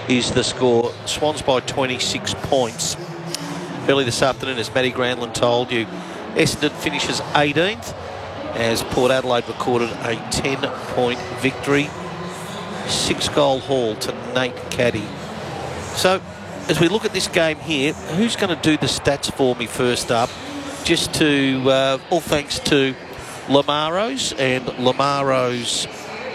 is the score. Swans by 26 points. Early this afternoon, as Matty Granlund told you, Essendon finishes 18th as Port Adelaide recorded a 10-point victory. 6-goal haul to Nate Caddy. So, as we look at this game here, who's going to do the stats for me first up? Just to, all thanks to Lamaro's, and Lamaro's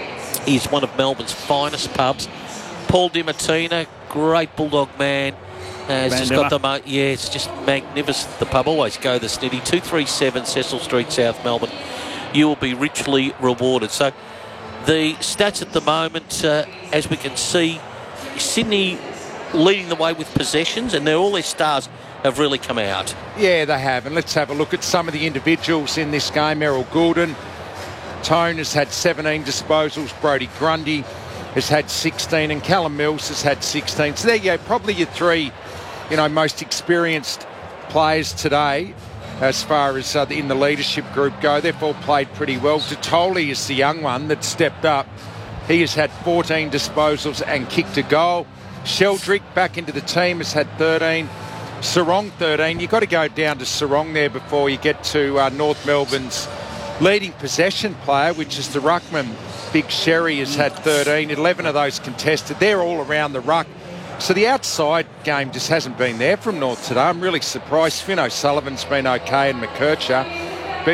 is one of Melbourne's finest pubs. Paul DiMartina, great Bulldog man, has just got the it's just magnificent. The pub, always go the Snitty. 237 Cecil Street, South Melbourne. You will be richly rewarded. So the stats at the moment, as we can see, Sydney leading the way with possessions, and all their stars have really come out. Yeah, they have. And let's have a look at some of the individuals in this game. Errol Goulden, Tone has had 17 disposals. Brodie Grundy has had 16, and Callum Mills has had 16. So there you go, probably your three, most experienced players today as far as in the leadership group go. They've all played pretty well. Tatoli is the young one that stepped up. He has had 14 disposals and kicked a goal. Sheldrick back into the team has had 13. Sarong 13. You've got to go down to Sarong there before you get to North Melbourne's leading possession player, which is the ruckman. Big Sherry has had 13. 11 of those contested. They're all around the ruck. So the outside game just hasn't been there from North today. I'm really surprised. Finn O'Sullivan's been okay, and McKercher. But,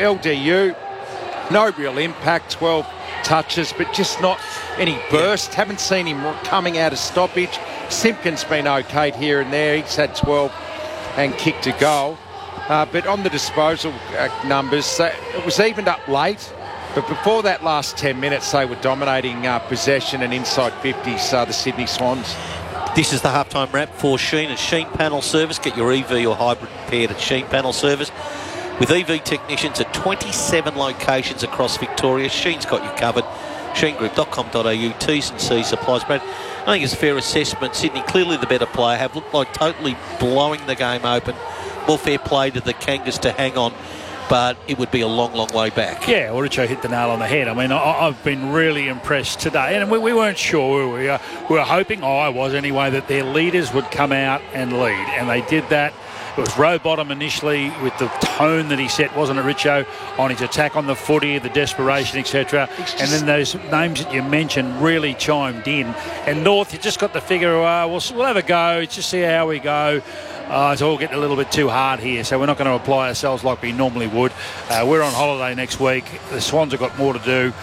LDU, no real impact, 12 touches, but just not any burst. Yeah. Haven't seen him coming out of stoppage. Simpkins been okay here and there. He's had 12 and kicked a goal. But on the disposal numbers, it was evened up late. But before that last 10 minutes, they were dominating possession and inside 50s, the Sydney Swans. This is the halftime wrap for Sheen and Sheen Panel Service. Get your EV or hybrid repaired at Sheen Panel Service. With EV technicians at 27 locations across Victoria, Sheen's got you covered. SheenGroup.com.au, T's and C's applies. Brad, I think it's a fair assessment. Sydney, clearly the better player, have looked like totally blowing the game open. More fair play to the Kangas to hang on, but it would be a long, long way back. Yeah, well, Richo hit the nail on the head. I mean, I've been really impressed today, and we weren't sure, were we? We were hoping, I was anyway, that their leaders would come out and lead, and they did that. It was Rowbottom initially with the tone that he set, wasn't it, Richo, on his attack on the footy, the desperation, etc. And then those names that you mentioned really chimed in. And North, you just got to figure, we'll have a go, just see how we go. It's all getting a little bit too hard here, so we're not going to apply ourselves like we normally would. We're on holiday next week. The Swans have got more to do.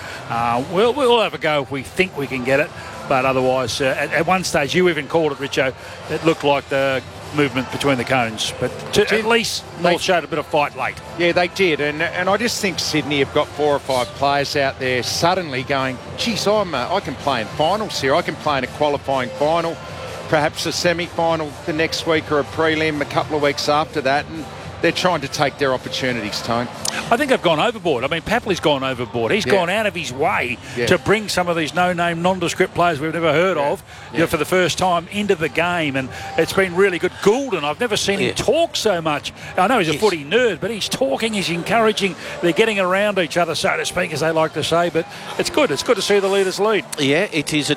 We'll have a go if we think we can get it. But otherwise, at one stage, you even called it, Richo, it looked like the movement between the cones. But at least North showed a bit of fight late. Yeah, they did. And I just think Sydney have got 4 or 5 players out there suddenly going, geez, I can play in finals here. I can play in a qualifying final, perhaps a semi-final the next week or a prelim a couple of weeks after that. And they're trying to take their opportunities, Tone. I think they've gone overboard. I mean, Papley's gone overboard. He's gone out of his way to bring some of these no-name, nondescript players we've never heard of for the first time into the game, and it's been really good. Goulden, I've never seen him talk so much. I know he's a footy nerd, but he's talking, he's encouraging. They're getting around each other, so to speak, as they like to say, but it's good. It's good to see the leaders lead. Yeah, it is a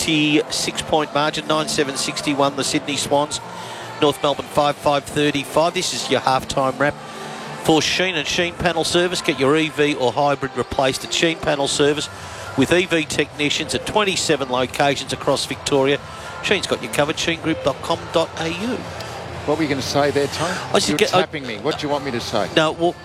26-point margin, 9-7-61, the Sydney Swans. North Melbourne 5-5-35. This is your halftime wrap for Sheen and Sheen Panel Service. Get your EV or hybrid replaced at Sheen Panel Service with EV technicians at 27 locations across Victoria. Sheen's got you covered. SheenGroup.com.au. What were you going to say there, Tony? You're tapping me. What do you want me to say? No, well,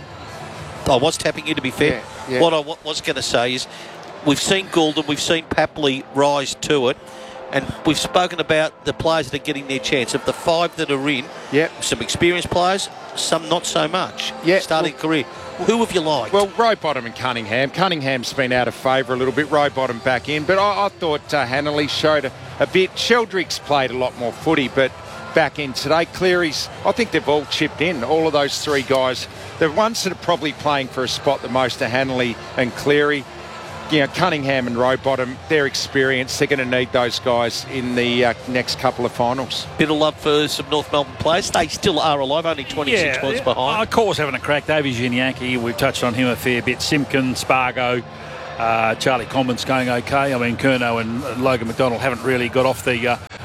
I was tapping you, to be fair. Yeah. What I was going to say is we've seen Goulden, we've seen Papley rise to it. And we've spoken about the players that are getting their chance. Of the 5 that are in, some experienced players, some not so much, starting career. Who have you liked? Well, Rowbottom and Cunningham. Cunningham's been out of favour a little bit, Rowbottom back in. But I thought Hanley showed a bit. Sheldrick's played a lot more footy, but back in today. Cleary's, I think they've all chipped in, all of those 3 guys. The ones that are probably playing for a spot the most are Hanley and Cleary. Cunningham and Rowbottom, their experience, they're going to need those guys in the next couple of finals. Bit of love for some North Melbourne players. They still are alive, only 26 points behind. Of course, having a crack. Davies Yankee, we've touched on him a fair bit. Simpkins, Spargo, Charlie Common's going okay. I mean, Curnow and Logan McDonald haven't really got off the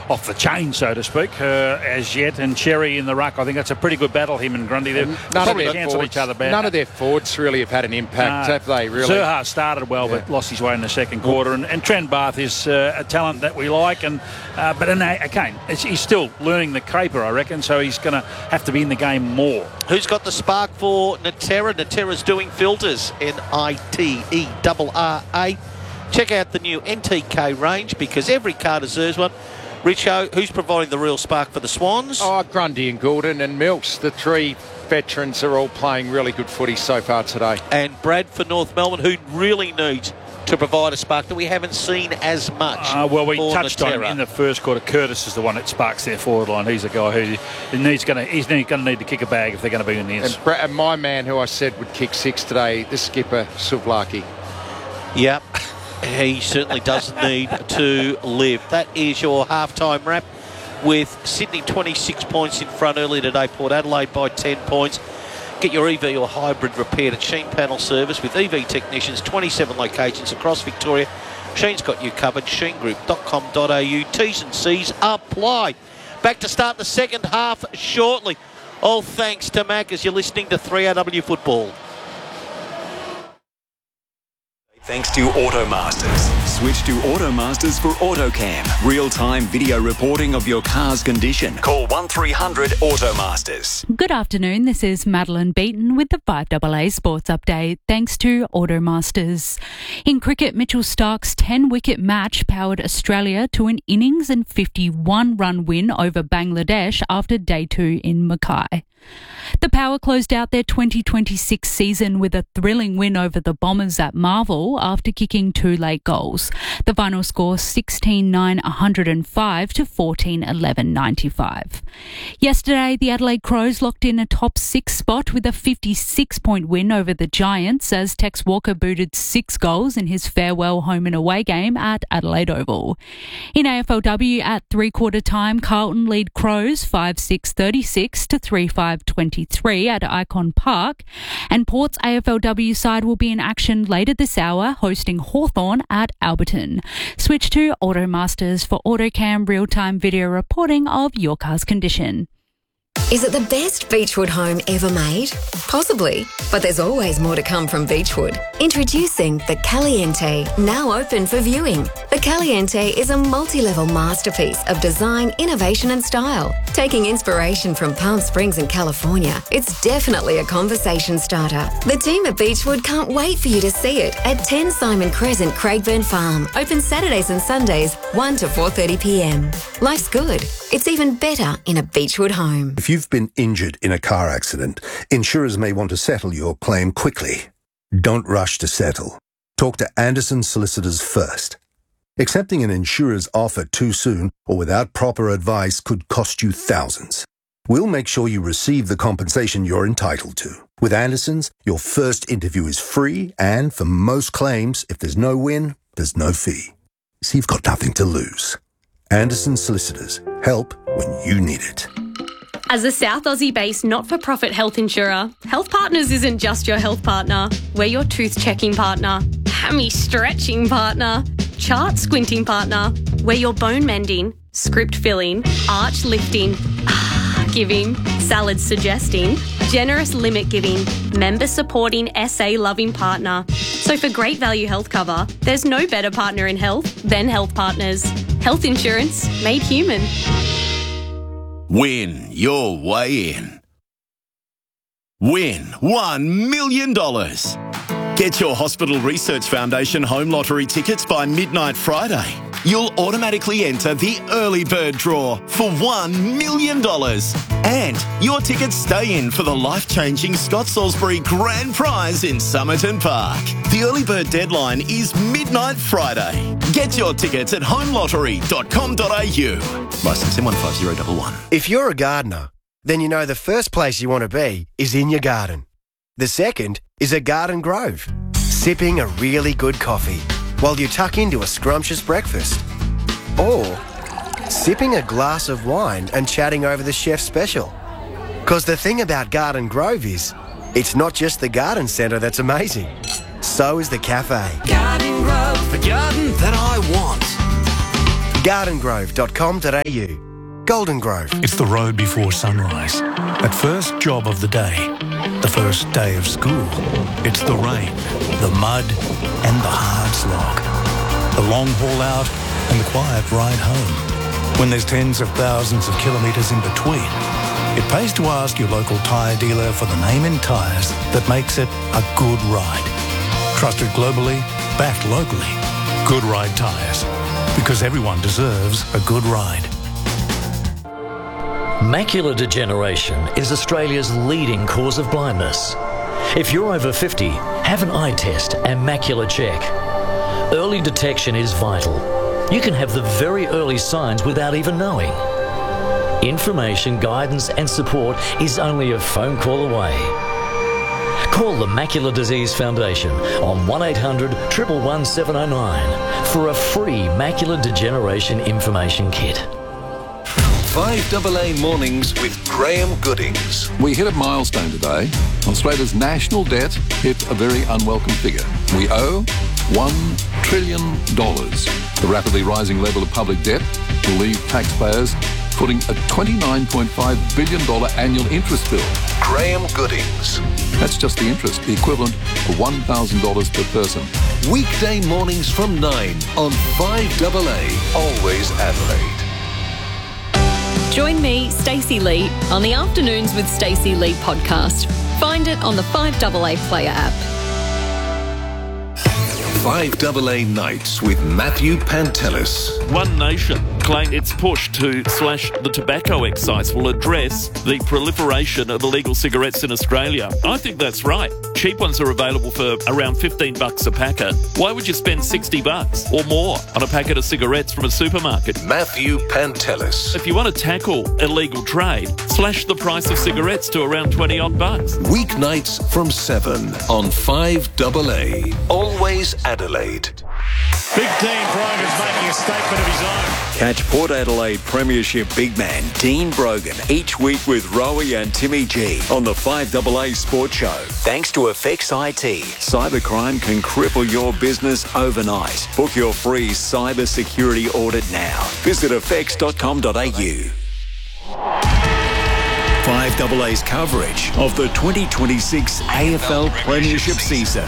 off the chain, so to speak, as yet. And Cherry in the ruck, I think that's a pretty good battle, him and Grundy. They've probably cancelled each other back. None of their forwards really have had an impact, have they, really? Zerha started well, but lost his way in the second quarter. And Trent Barth is a talent that we like. But again, he's still learning the caper, I reckon, so he's going to have to be in the game more. Who's got the spark for Naterra? Naterra's doing filters, N-I-T-E-R-R-A. Check out the new NTK range because every car deserves one. Richo, who's providing the real spark for the Swans? Oh, Grundy and Goulden and Mills. The three veterans are all playing really good footy so far today. And Brad for North Melbourne, who really needs to provide a spark that we haven't seen as much. Well, we touched on him in the first quarter. Curtis is the one that sparks their forward line. He's a guy who he's going to need to kick a bag if they're going to be in the end. And my man, who I said would kick 6 today, the skipper, Suvlaki. Yep, he certainly does need to live. That is your halftime wrap with Sydney 26 points in front earlier today. Port Adelaide by 10 points. Get your EV or hybrid repaired at Sheen Panel Service with EV technicians, 27 locations across Victoria. Sheen's got you covered, sheengroup.com.au. T's and C's apply. Back to start the second half shortly. All thanks to Mac as you're listening to 3RW Football. Thanks to Automasters. Switch to Automasters for AutoCam. Real-time video reporting of your car's condition. Call 1300 Automasters. Good afternoon. This is Madeline Beaton with the 5AA Sports Update. Thanks to Automasters. In cricket, Mitchell Starc's 10-wicket match powered Australia to an innings and 51-run win over Bangladesh after Day 2 in Mackay. The Power closed out their 2026 season with a thrilling win over the Bombers at Marvel after kicking 2 late goals. The final score 16-9-105 to 14-11-95. Yesterday, the Adelaide Crows locked in a top 6 spot with a 56-point win over the Giants as Tex Walker booted 6 goals in his farewell home and away game at Adelaide Oval. In AFLW at three-quarter time, Carlton lead Crows 5-6-36 to 3-5-23 at Icon Park, and Port's AFLW side will be in action later this hour hosting Hawthorn at Alberton. Switch to Automasters for AutoCam real-time video reporting of your car's condition. Is it the best Beechwood home ever made? Possibly, but there's always more to come from Beechwood. Introducing the Caliente, now open for viewing. The Caliente is a multi-level masterpiece of design, innovation and style. Taking inspiration from Palm Springs and California, it's definitely a conversation starter. The team at Beechwood can't wait for you to see it at 10 Simon Crescent, Craigburn Farm. Open Saturdays and Sundays, 1 to 4:30 p.m. Life's good. It's even better in a Beechwood home. If you've been injured in a car accident, insurers may want to settle your claim quickly. Don't rush to settle. Talk to Anderson Solicitors first. Accepting an insurer's offer too soon or without proper advice could cost you thousands. We'll make sure you receive the compensation you're entitled to. With Anderson's, your first interview is free, and for most claims, if there's no win, there's no fee. So you've got nothing to lose. Anderson Solicitors. Help when you need it. As a South Aussie-based not-for-profit health insurer, Health Partners isn't just your health partner. We're your tooth-checking partner, hammy-stretching partner, chart-squinting partner. We're your bone-mending, script-filling, arch-lifting, giving, salad-suggesting, generous limit-giving, member-supporting, SA-loving partner. So for great value health cover, there's no better partner in health than Health Partners. Health insurance made human. Win your way in. Win $1 million. Get your Hospital Research Foundation home lottery tickets by midnight Friday. You'll automatically enter the early bird draw for $1 million. And your tickets stay in for the life-changing Scott Salisbury Grand Prize in Somerton Park. The early bird deadline is midnight Friday. Get your tickets at homelottery.com.au. Licence M15011. If you're a gardener, then you know the first place you want to be is in your garden. The second is a garden grove, sipping a really good coffee while you tuck into a scrumptious breakfast. Or sipping a glass of wine and chatting over the chef's special. Because the thing about Garden Grove is, it's not just the garden centre that's amazing. So is the cafe. Garden Grove, the garden that I want. gardengrove.com.au. Golden Grove. It's the road before sunrise. That first job of the day. The first day of school. It's the rain, the mud, and the hard slog. The long haul out and the quiet ride home. When there's tens of thousands of kilometres in between, it pays to ask your local tyre dealer for the name in tyres that makes it a good ride. Trusted globally, backed locally. Good Ride Tyres. Because everyone deserves a good ride. Macular degeneration is Australia's leading cause of blindness. If you're over 50, have an eye test and macular check. Early detection is vital. You can have the very early signs without even knowing. Information, guidance and support is only a phone call away. Call the Macular Disease Foundation on 1800 111 709 for a free macular degeneration information kit. 5AA Mornings with Graham Goodings. We hit a milestone today. Australia's national debt hit a very unwelcome figure. We owe $1 trillion. The rapidly rising level of public debt will leave taxpayers footing a $29.5 billion annual interest bill. Graham Goodings. That's just the interest, the equivalent of $1,000 per person. Weekday mornings from 9 on 5AA. Always Adelaide. Join me, Stacey Lee, on the Afternoons with Stacey Lee podcast. Find it on the 5AA Player app. 5AA Nights with Matthew Pantelis. One Nation claim its push to slash the tobacco excise will address the proliferation of illegal cigarettes in Australia. I think that's right. Cheap ones are available for around $15 a packet. Why would you spend $60 or more on a packet of cigarettes from a supermarket? Matthew Pantelis. If you want to tackle illegal trade, slash the price of cigarettes to around $20 bucks. Weeknights from 7 on 5AA. Always Adelaide. Big Dean Brogan's making a statement of his own. Catch Port Adelaide Premiership big man Dean Brogan each week with Rowie and Timmy G on the 5AA Sports Show. Thanks to Effects IT. Cybercrime can cripple your business overnight. Book your free cyber security audit now. Visit effects.com.au. 5AA's coverage of the 2026 AFL Premiership season.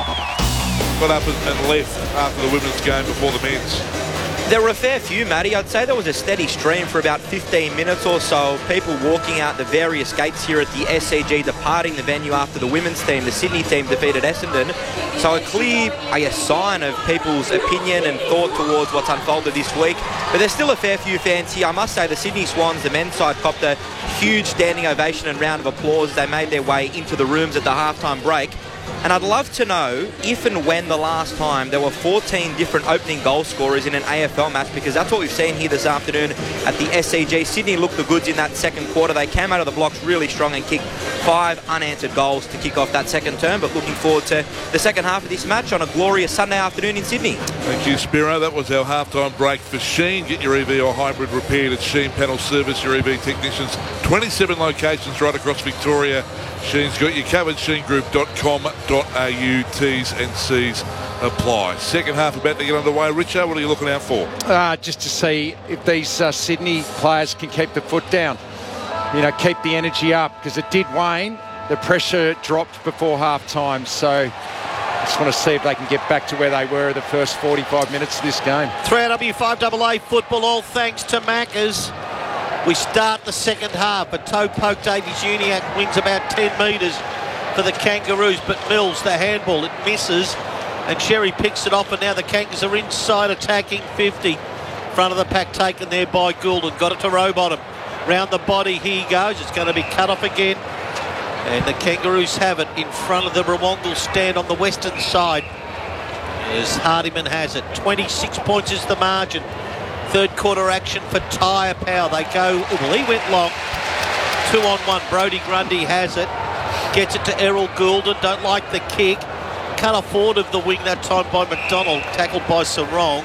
Got up and left after the women's game before the men's. There were a fair few, Matty. I'd say there was a steady stream for about 15 minutes or so of people walking out the various gates here at the SCG, departing the venue after the women's team, the Sydney team, defeated Essendon. So a clear, sign of people's opinion and thought towards what's unfolded this week. But there's still a fair few fans here. I must say the Sydney Swans, the men's side, copped a huge standing ovation and round of applause as they made their way into the rooms at the halftime break. And I'd love to know if and when the last time there were 14 different opening goal scorers in an AFL match, because that's what we've seen here this afternoon at the SCG. Sydney looked the goods in that second quarter. They came out of the blocks really strong and kicked 5 unanswered goals to kick off that second term. But looking forward to the second half of this match on a glorious Sunday afternoon in Sydney. Thank you, Spiro. That was our halftime break for Sheen. Get your EV or hybrid repaired at Sheen Panel Service, your EV technicians. 27 locations right across Victoria. Sheen's got you covered. SheenGroup.com.au. T's and C's apply. Second half about to get underway. Richo, what are you looking out for? Just to see if these Sydney players can keep the foot down. Keep the energy up, because it did wane. The pressure dropped before half-time. So I just want to see if they can get back to where they were the first 45 minutes of this game. 3AW 5AA football, all thanks to Maccas. We start the second half. A toe poke. Davies-Uniacke wins about 10 metres for the Kangaroos, but Mills, the handball, it misses, and Sherry picks it off, and now the Kangas are inside attacking 50. Front of the pack taken there by Goulden. Got it to Rowbottom. Round the body he goes. It's going to be cut off again. And the Kangaroos have it in front of the Rewongle stand on the western side. As Hardiman has it. 26 points is the margin. Third quarter action for Tyre Power. They go, well, he went long. 2-on-1. Brodie Grundy has it. Gets it to Errol Goulden. Don't like the kick. Cut off forward of the wing that time by McDonald. Tackled by Sarong.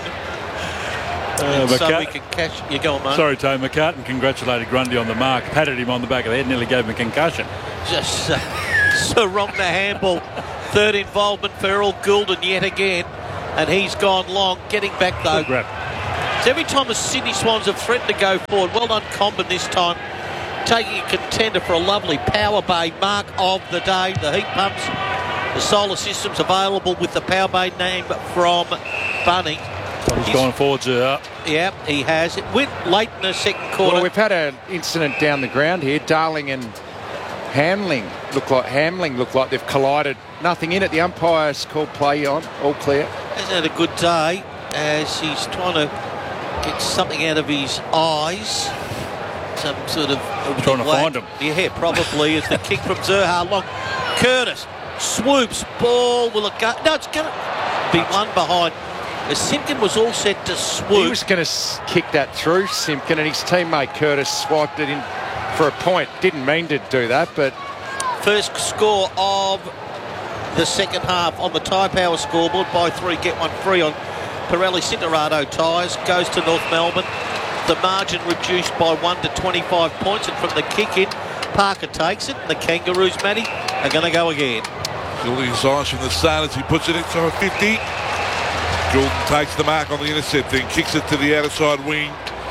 So we can catch. You go on, mate. Sorry, Tony. McCartan congratulated Grundy on the mark. Patted him on the back of the head. Nearly gave him a concussion. Just Sarong the handball. Third involvement for Errol Goulden yet again. And he's gone long. Getting back though. So every time the Sydney Swans have threatened to go forward, well done Comben this time, taking a contender for a lovely Power Bay mark of the day. The heat pumps, the solar systems available with the Power Bay name from Bunny. He's gone forwards. Yeah, he has. It went late in the second quarter. Well, we've had an incident down the ground here. Darling and Hamling look like they've collided. Nothing in it. The umpire's called play on. All clear. Hasn't had a good day as he's trying to get something out of his eyes. Some sort of... Trying to find him. Yeah, probably. As the kick from Zerha long. Curtis swoops. Ball. Will it go? No, it's going to be one behind. As Simpkin was all set to swoop. He was going to kick that through Simpkin, and his teammate Curtis swiped it in for a point. Didn't mean to do that, but... First score of the second half on the Tyre Power scoreboard. Buy 3, get 1 free on Pirelli Cinderado tyres. Goes to North Melbourne. The margin reduced by 1 to 25 points, and from the kick in, Parker takes it. And the Kangaroos, Matty, are going to go again. Shielding his eyes from the start as he puts it inside 50. Goulden takes the mark on the intercept, then kicks it to the outside wing.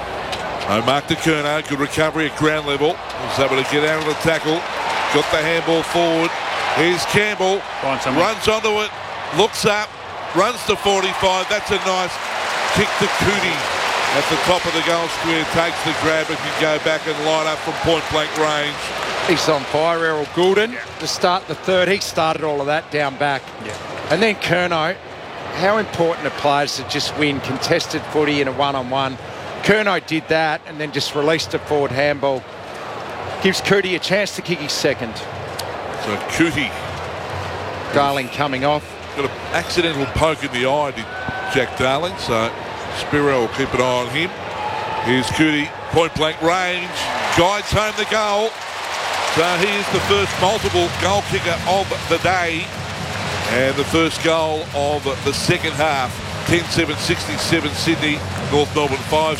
No mark to Kerno. Good recovery at ground level. Was able to get out of the tackle. Got the handball forward. Here's Campbell. Runs onto it. Looks up. Runs to 45. That's a nice kick to Cootie at the top of the goal square. Takes the grab and can go back and line up from point-blank range. He's on fire, Errol Goulden. To start the third, he started all of that down back. And then Kerno. How important are players to just win contested footy in a one-on-one? Kerno did that and then just released a forward handball. Gives Cootie a chance to kick his second. So Cootie. Darling coming off. Got an accidental poke in the eye, did Jack Darling, so Spiro will keep an eye on him. Here's Cootie, point-blank range, guides home the goal. So he is the first multiple goal kicker of the day. And the first goal of the second half. 10-7, 67 Sydney, North Melbourne 5,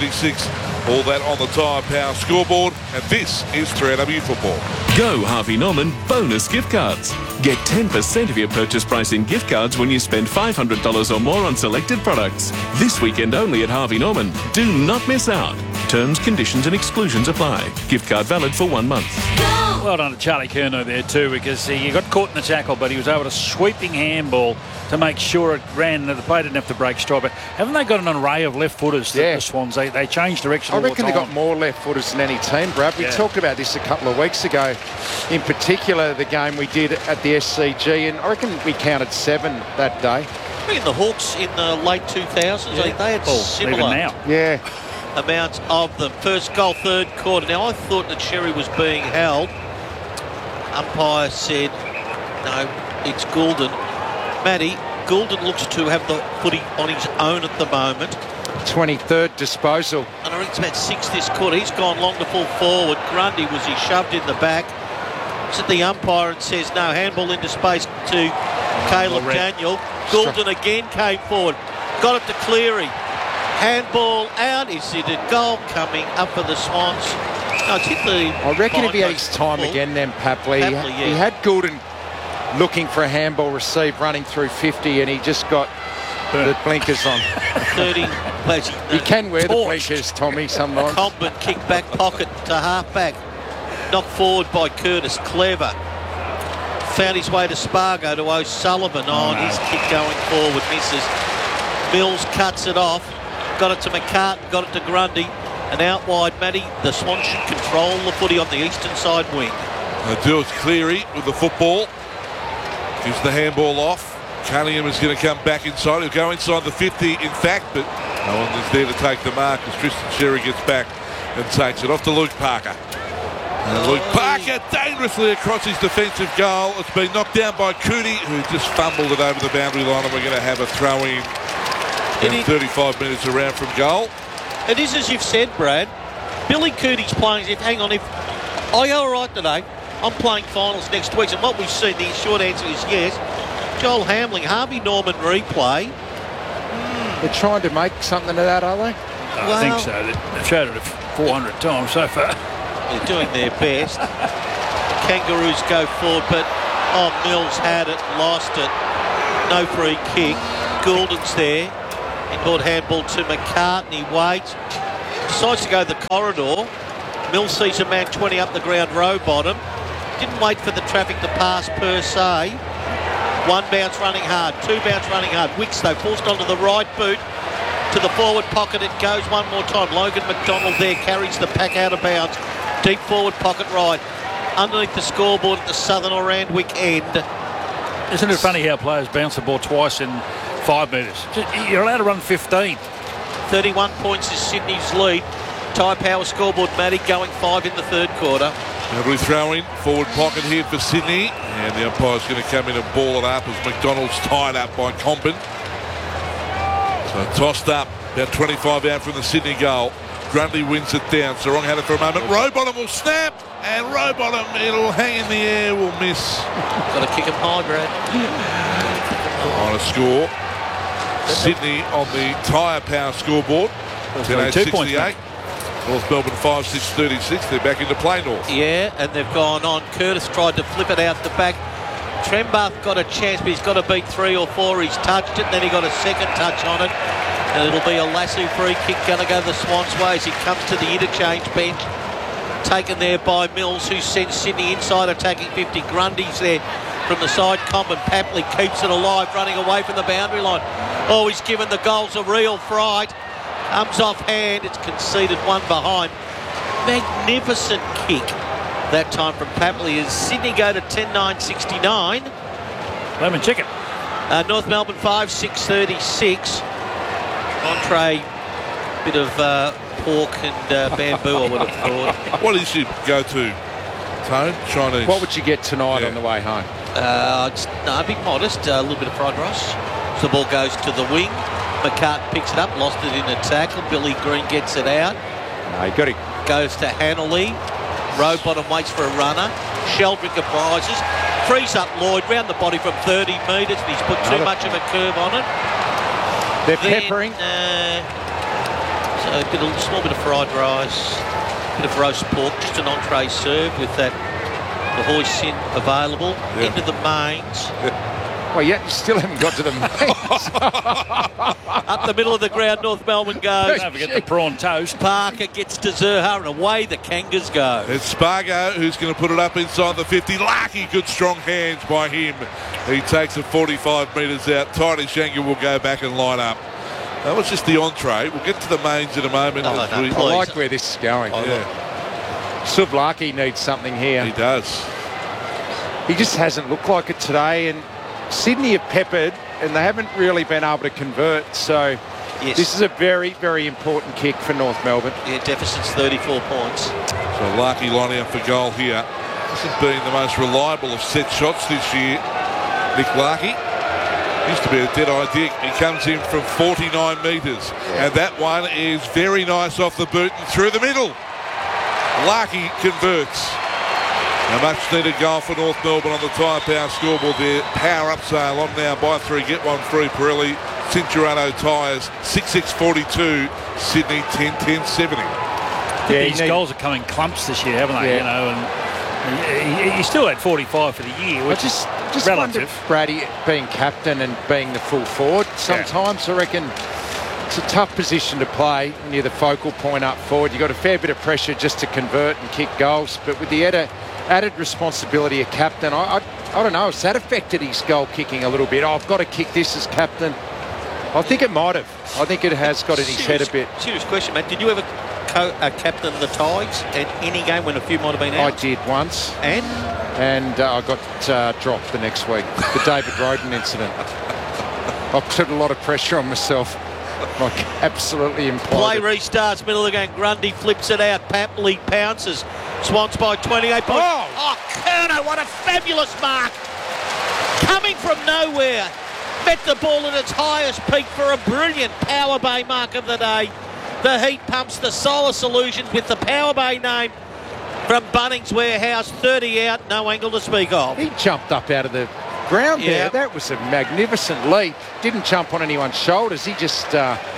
6-36. All that on the Tyre Power scoreboard. And this is 3AW Football. Go Harvey Norman bonus gift cards. Get 10% of your purchase price in gift cards when you spend $500 or more on selected products. This weekend only at Harvey Norman. Do not miss out. Terms, conditions and exclusions apply. Gift card valid for 1 month. Well done to Charlie Curnow there too, because he got caught in the tackle, but he was able to sweeping handball to make sure it ran. The play didn't have to break stride. But haven't they got an array of left footers? The Swans, they change direction all the time. I reckon they got more left footers than any team, Brad. We talked about this a couple of weeks ago. In particular, the game we did at the SCG, and I reckon we counted 7 that day. I think the Hawks in the late 2000s, I think they had similar amounts of them. First goal, third quarter. Now, I thought that Sherry was being held. Umpire said, no, it's Goulden. Matty, Goulden looks to have the footy on his own at the moment. 23rd disposal. And I think it's about 6 this quarter. He's gone long to full forward. Grundy was he shoved in the back. Looks at the umpire and says, no, handball into space to Caleb Daniel. Goulden again came forward. Got it to Cleary. Handball out. Is it a goal coming up for the Swans? No, it's hit the... I reckon if he had his time again then, Papley. He had Goulden looking for a handball receive running through 50 and he just got the blinkers on. 30. He can wear the blinkers, Tommy, sometimes. Comben kick back pocket to half-back. Knocked forward by Curtis. Clever. Found his way to Spargo to O'Sullivan. His kick going forward misses. Mills cuts it off. Got it to McCartan. Got it to Grundy. And out wide, Matty, the Swans should control the footy on the eastern side wing. They do it. Cleary with the football. Gives the handball off. Cunningham is going to come back inside. He'll go inside the 50, in fact, but no one is there to take the mark as Tristan Sherry gets back and takes it off to Luke Parker. And Luke Parker dangerously across his defensive goal. It's been knocked down by Cootie, who just fumbled it over the boundary line, and we're going to have a throw in 35 minutes around from goal. It is as you've said, Brad. Billy Cootie's playing as if, hang on, if I go all right today, I'm playing finals next week. And what we've seen, the short answer is yes. Joel Hamling, Harvey Norman replay. They're trying to make something of that, are they? I think so. They've showed it 400 times so far. They're doing their best. Kangaroos go forward, but Mills had it, lost it. No free kick. Goulden's there. Inboard handball to McCartney. Waits. Decides to go the corridor. Mills sees a man 20 up the ground, row bottom. Didn't wait for the traffic to pass per se. One bounce running hard, two bounce running hard. Wicks though forced onto the right boot. To the forward pocket it goes one more time. Logan McDonald there carries the pack out of bounds. Deep forward pocket right. Underneath the scoreboard at the Southern or Randwick end. Isn't it funny how players bounce the ball twice in 5 metres? You're allowed to run 15. 31 points is Sydney's lead. Tyre Power scoreboard, Matty going 5 in the third quarter. Every throw in, forward pocket here for Sydney. And the umpire's going to come in and ball it up as McDonald's tied up by Comben. So tossed up, about 25 out from the Sydney goal. Grundy wins it down. Sarong had it for a moment. Rowbottom will snap. And Rowbottom, it'll hang in the air, will miss. Got to kick him high, Brad. On a score. Sydney on the Tyre Power scoreboard. 10-8-68. North Melbourne 5-6-36. They're back into play north. Yeah, and they've gone on. Curtis tried to flip it out the back. Trembath got a chance, but he's got to beat 3 or 4. He's touched it, then he got a second touch on it. And it'll be a Lasso free kick going to go the Swans' way as he comes to the interchange bench. Taken there by Mills, who sends Sydney inside attacking 50. Grundy's there from the side. Comben Papley keeps it alive, running away from the boundary line. Oh, he's given the goals a real fright. Comes off hand. It's conceded one behind. Magnificent kick that time from Papley as Sydney go to 10-9-69. Lemon chicken. North Melbourne 5-6-36. Entree, bit of pork and bamboo, I would have thought. What is your go-to, Tone? Chinese? What would you get tonight on the way home? A bit modest. A little bit of fried rice. So the ball goes to the wing. McCartan picks it up, lost it in a tackle. Billy Green gets it out. No, you got it. Goes to Hanley. Rowbottom waits for a runner. Sheldrick rises. Frees up Lloyd round the body from 30 metres. And he's put too much of a curve on it. They're peppering. So a small bit of fried rice, bit of roast pork, just an entree serve with that the hoisin available. Into the mains. Well, yet you still haven't got to the mains. Up the middle of the ground, North Melbourne goes. Don't forget the prawn toast. Parker gets to Zerha and away the Kangas go. It's Spargo who's going to put it up inside the 50. Lucky good strong hands by him. He takes it 45 metres out. Tiny Shanker will go back and line up. That was just the entree. We'll get to the mains in a moment. I like where this is going. Suvlaki needs something here. He does. He just hasn't looked like it today. And Sydney have peppered and they haven't really been able to convert. So this is a very, very important kick for North Melbourne. Yeah, deficit's 34 points. So Larkey lining up for goal here. This has been the most reliable of set shots this year. Nick Larkey. Used to be a dead idea. He comes in from 49 metres. And that one is very nice off the boot and through the middle. Larkey converts. A much needed goal for North Melbourne on the Tyre Power scoreboard there. Power up sale on now. Buy 3, get 1 free. Pirelli, Cinturano tyres. 6-6-42. Sydney 10-10-70. These goals are coming clumps this year, haven't they? You know, and he still had 45 for the year, which is relative. Wonder, Brady being captain and being the full forward. Sometimes I reckon it's a tough position to play when you're the focal point up forward. You've got a fair bit of pressure just to convert and kick goals, but with the added responsibility of captain, I don't know, has that affected his goal kicking a little bit? I've got to kick this as captain. I think it might have. I think it has got in his head a bit. Serious question, mate. Did you ever captain the Tigers at any game when a few might have been out? I did once. And I got dropped the next week. The David Roden incident. I put a lot of pressure on myself. Like, absolutely imploded. Play restarts, middle of the game. Grundy flips it out. Papley pounces. Swans by 28 points. Oh, Kerno, what a fabulous mark. Coming from nowhere. Met the ball at its highest peak for a brilliant Power Bay mark of the day. The Heat pumps the Solar Solutions with the Power Bay name from Bunnings Warehouse. 30 out, no angle to speak of. He jumped up out of the ground there. That was a magnificent leap. Didn't jump on anyone's shoulders. He just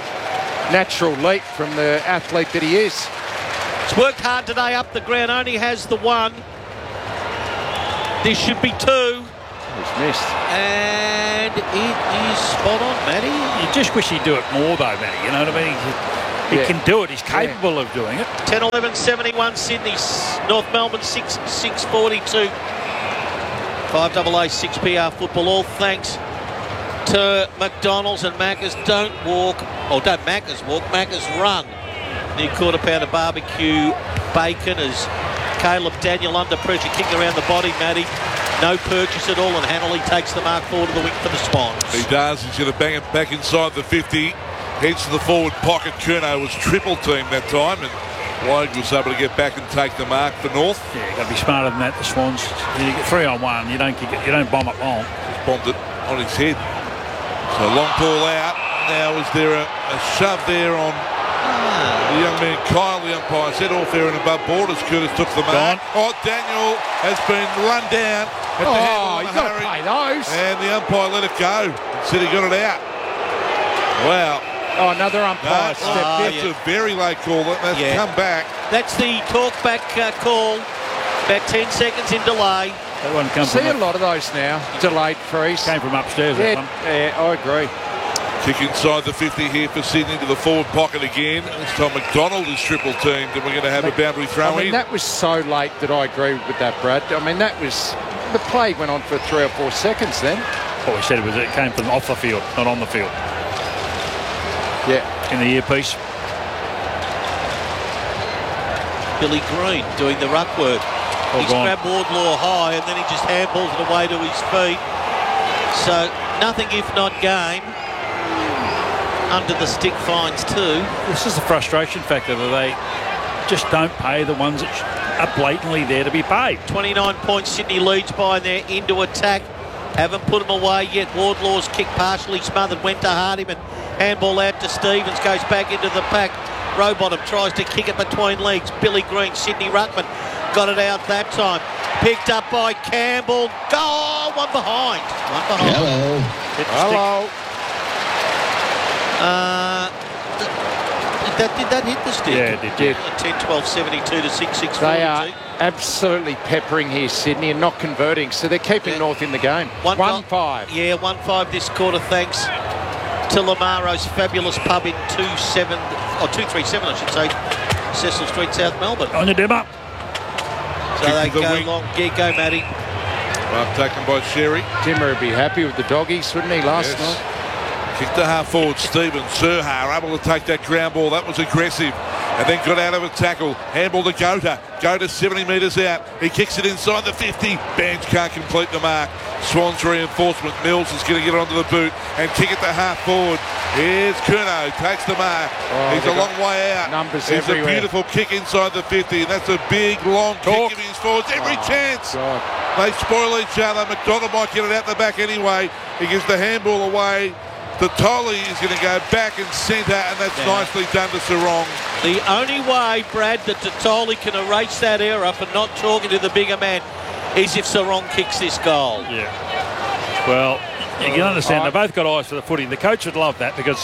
natural leap from the athlete that he is. He's worked hard today up the ground. Only has the 1. This should be 2. He's missed. And it is spot on, Matty. You just wish he'd do it more, though, Matty. You know what I mean? He can do it. He's capable of doing it. 10-11-71 Sydney. North Melbourne 6-6-42. 5AA 6PR football. All thanks to McDonald's and Macca's. Don't walk, or don't Macca's walk, Macca's run. New quarter pounder barbecue bacon as Caleb Daniel under pressure, kicking around the body, Matty. No purchase at all, and Hanley takes the mark forward to the wing for the Swans. He does. He's going to bang it back inside the 50. Heads to the forward pocket. Curnow was triple teamed that time, and Logue was able to get back and take the mark for North. Yeah, you've got to be smarter than that, the Swans. You get 3-on-1, you don't bomb it long. Just bombed it on his head. So long ball out. Now is there a shove there on the young man Kyle, the umpire said all fair and above board as Curtis took the mark. Oh, Daniel has been run down at the handle. You've got to play those. And the umpire let it go. Said he got it out. Wow. Oh, another umpire step. That's a very late call. That's come back. That's the talk-back call. About 10 seconds in delay. That one comes See a lot of those now. Delayed freeze. Came from upstairs. Yeah, that one. yeah, I agree. Kick inside the 50 here for Sydney to the forward pocket again. This time McDonald is triple teamed, and we're going to have a boundary throw in. That was so late that I agree with that, Brad. I mean, that was the play went on for 3 or 4 seconds then. What we said it came from off the field, not on the field. Yeah, in the earpiece. Billy Green doing the ruck work. He's grabbed Wardlaw high, and then he just handballs it away to his feet. So nothing if not game. Under the stick fines too. This is the frustration factor that they just don't pay the ones that are blatantly there to be paid. 29 points Sydney leads by, and they're into attack. Haven't put them away yet. Wardlaw's kick partially smothered, went to Hardiman. Handball out to Stevens, goes back into the pack. Rowbottom tries to kick it between legs. Billy Green, Sydney Ruckman got it out that time. Picked up by Campbell. Goal! One behind. Hello. Hello. Did that hit the stick? Yeah, it did. 10-12-72 to 6-6. They are absolutely peppering here, Sydney, and not converting. So they're keeping North in the game. 1-5. Yeah, 1-5 this quarter, thanks to Lamaro's fabulous pub in 237, I should say, Cecil Street, South Melbourne. On your dimmer. So they go long. Yeah, go, Matty. Mark taken by Sherry. Dimmer would be happy with the doggies, wouldn't he, last night? Kick to half forward, Stephen Serhar able to take that ground ball. That was aggressive. And then got out of a tackle. Handball to Gota. Gota 70 metres out. He kicks it inside the 50. Bands can't complete the mark. Swans reinforcement. Mills is going to get onto the boot and kick it to half forward. Here's Curnow. Takes the mark. He's a long way out. Numbers There's everywhere. a beautiful kick inside the 50. And that's a big, long kick of his forwards. Every chance. God. They spoil each other. McDonald might get it out the back anyway. He gives the handball away. The Tolley is going to go back and centre, and that's nicely done to Sarong. The only way, Brad, that Tolley can erase that error for not talking to the bigger man is if Sarong kicks this goal. Yeah. Well, you can understand they both got eyes for the footy. The coach would love that because...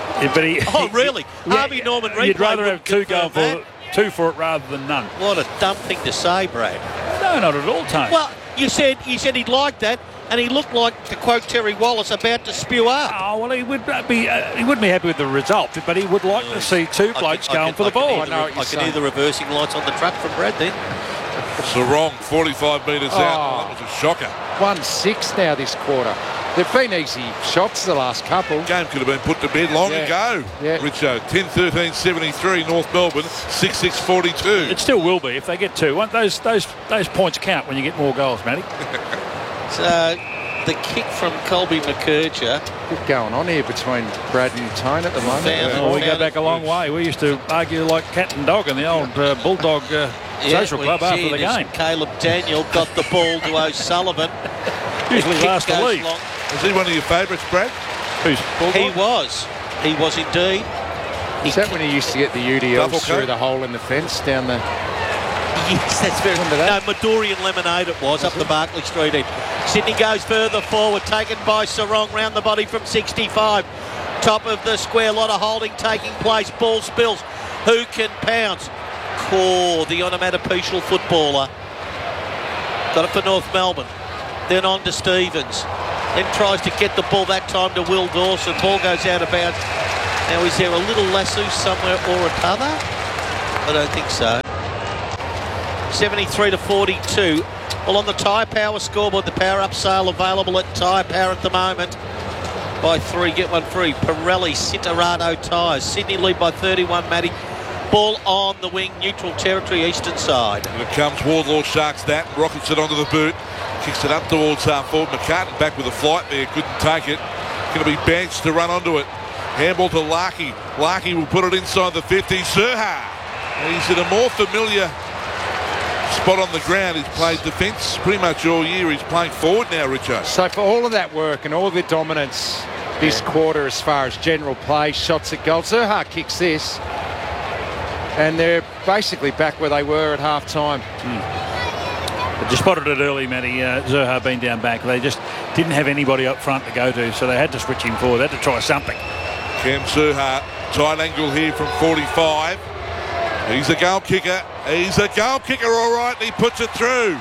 Oh, really? Harvey Norman replay. You'd rather have two for it rather than none. What a dumb thing to say, Brad. No, not at all, Tony. Well, you said he'd like that, and he looked like, to quote Terry Wallace, about to spew up. Oh, well, he wouldn't be happy with the result, but he would like to see two blokes going for the ball. I can hear the reversing lights on the truck from Brad then. Sarong, 45 metres out. That was a shocker. 1-6 now this quarter. They've been easy shots the last couple. Game could have been put to bed long ago. Yeah. Richo, 10-13-73, North Melbourne, 6-6-42. It still will be if they get two. Those points count when you get more goals, Matty. So the kick from Colby McKercher. What's going on here between Brad and Tone at the moment? We go back a long way. We used to argue like cat and dog in the old Bulldog social club after the game. Caleb Daniel got the ball to O'Sullivan. Usually last the lead. Is he one of your favourites, Brad? Who's Bulldog? He was indeed. Is that when he used to get the UDLs through the hole in the fence down the... Yes, that's very... No, Midorian Lemonade it was, up the Barclay Street end. Sydney goes further forward, taken by Sarong, round the body from 65. Top of the square, lot of holding taking place. Ball spills. Who can pounce? Core, the onomatopoeial footballer. Got it for North Melbourne. then on to Stevens. Then tries to get the ball that time to Will Dawson. Ball goes out of bounds. Now, is there a little lasso somewhere or another? I don't think so. 73-42. Well, on the Tyre Power scoreboard, the power-up sale available at Tyre Power at the moment. Buy 3, get 1 free. Pirelli, Cinterado tyres. Sydney lead by 31, Matty. Ball on the wing, neutral territory, eastern side. Here comes Wardlaw, sharks that, rockets it onto the boot, kicks it up towards half forward. McCartan back with a flight there, couldn't take it. Going to be benched to run onto it. Handball to Larkey. Larkey will put it inside the 50. Zurhaar. He's in a more familiar spot on the ground. He's played defence pretty much all year. He's playing forward now, Richo. So for all of that work and all the dominance this quarter as far as general play, shots at goal, Zurhaar kicks this. And they're basically back where they were at half-time. But you spotted it early, Matty. Zurhaar been down back. They just didn't have anybody up front to go to, so they had to switch him forward. They had to try something. Cam Zurhaar, tight angle here from 45. He's a goal kicker. He's a goal kicker, all right, and he puts it through.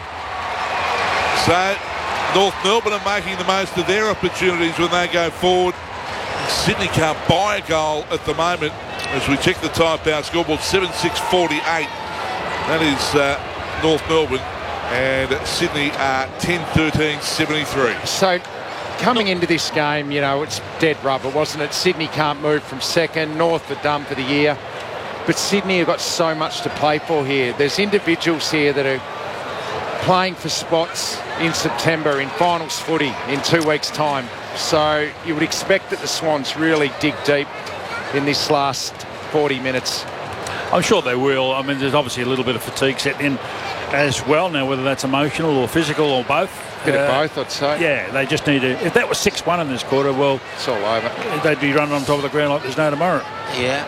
So North Melbourne are making the most of their opportunities when they go forward. Sydney can't buy a goal at the moment. As we check the Tyre Power scoreboard, 7-6-48. That is North Melbourne. And Sydney are 10-13-73. So coming into this game, you know, it's dead rubber, wasn't it? Sydney can't move from second. North are done for the year. But Sydney have got so much to play for here. There's individuals here that are playing for spots in September in finals footy in 2 weeks' time. So you would expect that the Swans really dig deep in this last 40 minutes. I'm sure they will. I mean, there's obviously a little bit of fatigue setting in as well now, whether that's emotional or physical or both. Bit of both, I'd say. Yeah, they just need to. If that was 6-1 in this quarter, well, it's all over. They'd be running on top of the ground like there's no tomorrow. Yeah.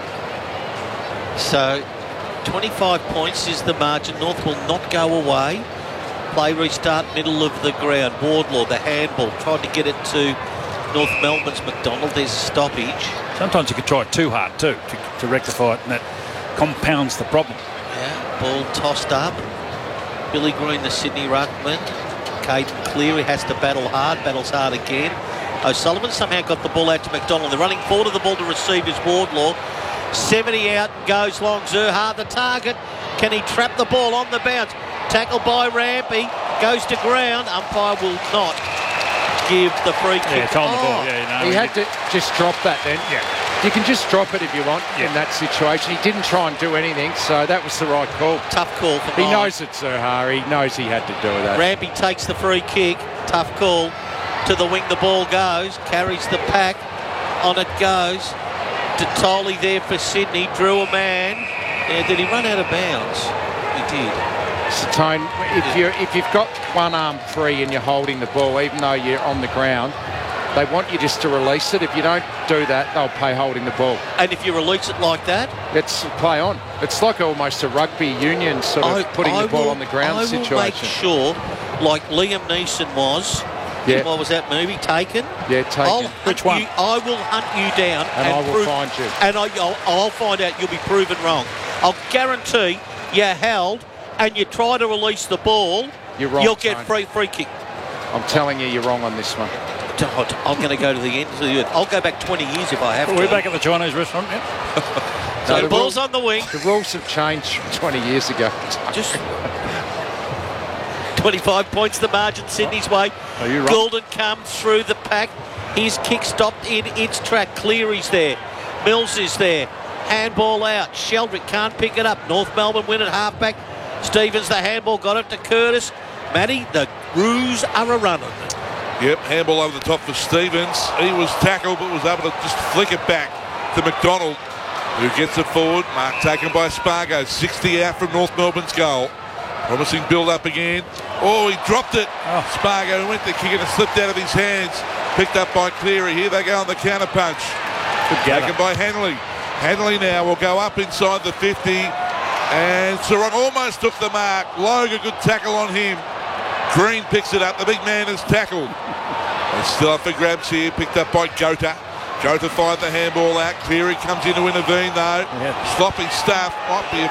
So 25 points is the margin. North will not go away. Play restart middle of the ground. Wardlaw, the handball, tried to get it to North Melbourne's McDonald. There's a stoppage. Sometimes you could try too hard too to rectify it, and that compounds the problem. Yeah, ball tossed up. Billy Green, the Sydney ruckman. Caden Cleary has to battle hard, battles hard again. O'Sullivan somehow got the ball out to McDonald. They're running forward of the ball to receive is Wardlaw. 70 out and goes long. Zurhaar the target. Can he trap the ball on the bounce? Tackled by Rampy. Goes to ground. Umpire will not give the free kick. Yeah, it's on the ball. Yeah, he had to just drop that then. Yeah. You can just drop it if you want in that situation. He didn't try and do anything, so that was the right call. Tough call for He knows it's Zurhaar. He knows he had to do that. Rampy takes the free kick. Tough call. To the wing the ball goes. Carries the pack. On it goes. Tolly there for Sydney. Drew a man. Yeah, did he run out of bounds? He did. Satone, if you've got one arm free and you're holding the ball, even though you're on the ground, they want you just to release it. If you don't do that, they'll pay holding the ball. And if you release it like that? Let's play on. It's like almost a rugby union sort of putting the ball on the ground situation. I will make sure, like Liam Neeson was, what was that movie, Taken? Yeah, Taken. Which one? I will hunt you down. And I will find you. And I'll find out you'll be proven wrong. I'll guarantee you're held and you try to release the ball, you're wrong, you'll get free kick. I'm telling you, you're wrong on this one. I'm going to go to the end of the earth. I'll go back 20 years if I have to. We're back at the Chinese restaurant, yeah. So the ball's on the wing. The rules have changed 20 years ago. Just 25 points the margin Sydney's way. Are you right? Goulden comes through the pack. His kick stopped in its track. Cleary's there. Mills is there. Handball out. Sheldrick can't pick it up. North Melbourne win at halfback. Stevens, the handball, got it to Curtis. Matty, the Roos are a-running. Yep, handball over the top for Stevens. He was tackled but was able to just flick it back to McDonald, who gets it forward. Mark taken by Spargo. 60 out from North Melbourne's goal. Promising build-up again. Oh, he dropped it. Spargo went to kick it and slipped out of his hands. Picked up by Cleary. Here they go on the counter-punch. Taken by Hanley. Hanley now will go up inside the 50. And Saron almost took the mark. Logue, a good tackle on him. Green picks it up. The big man is tackled. It's still up for grabs here. Picked up by Gota. Gota fired the handball out. Cleary comes in to intervene though. Sloppy stuff. Might be a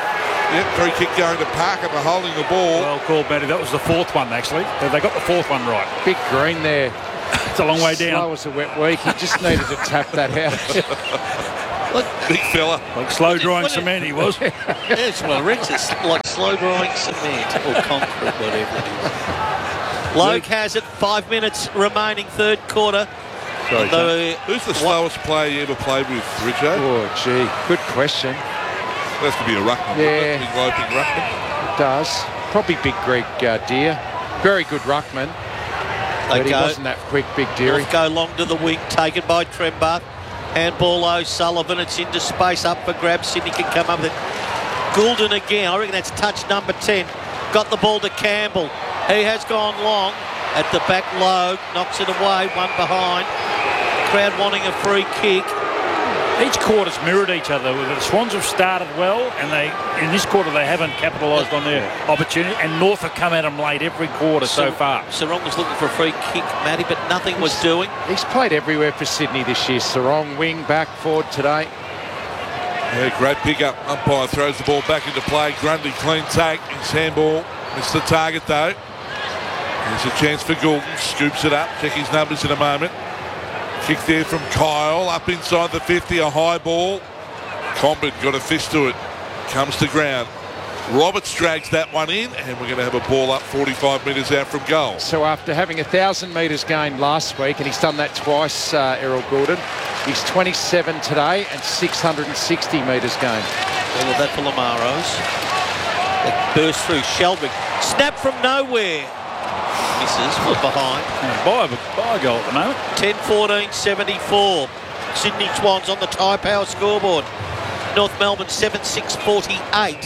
Yep, free kick going to Parker for holding the ball. Well called, Matty. That was the fourth one, actually. They got the fourth one right. Big Green there. It's a long way down. Slow as a wet week. He just needed to tap that out. Look, big fella. Like slow-drying cement, he was. Yes, well, Rex is like slow-drying cement or concrete, whatever it is. Logue has it. 5 minutes remaining, third quarter. Sorry, who's the slowest player you ever played with, Richo? Oh, gee. Good question. It has to be a ruckman. Yeah. Big loping ruckman. It does. Probably Big Greg Deer. Very good ruckman. But he wasn't that quick, Big Deary. Go long to the wing, taken by Trembath. Handball O'Sullivan. It's into space, up for grabs. Sydney can come up with it. Goulden again. I reckon that's touch number 10. Got the ball to Campbell. He has gone long at the back low. Knocks it away, one behind. Crowd wanting a free kick. Each quarter's mirrored each other. The Swans have started well, and in this quarter they haven't capitalised on their opportunity. And North have come at them late every quarter so far. Sarong was looking for a free kick, Matty, but nothing was doing. He's played everywhere for Sydney this year. Sarong, wing, back, forward today. Yeah, great pick-up. Umpire throws the ball back into play. Grundy, clean take. His handball missed the target, though. There's a chance for Goulden. Scoops it up. Check his numbers in a moment. Kick there from Kyle, up inside the 50, a high ball. Comben got a fist to it, comes to ground. Roberts drags that one in, and we're going to have a ball up 45 metres out from goal. So after having 1,000 metres gained last week, and he's done that twice, Errol Goulden, he's 27 today and 660 metres gained. All of that for Lamaros. It burst through Sheldrick. Snap from nowhere. Misses, foot behind. By a goal at the moment. 10-14-74. Sydney Swans on the Tyre Power scoreboard. North Melbourne 7-6-48.